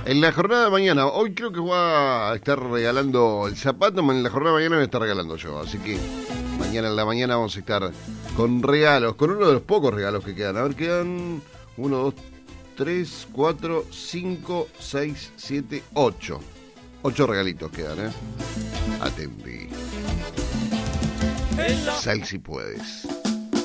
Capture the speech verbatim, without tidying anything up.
En la jornada de mañana, hoy creo que voy a estar regalando el zapato, en la jornada de mañana voy a estar regalando yo, así que mañana en la mañana vamos a estar con regalos, con uno de los pocos regalos que quedan. A ver, quedan uno, dos, tres, cuatro, cinco, seis, siete, ocho. Ocho regalitos quedan, ¿eh? Atendí. Sal si puedes.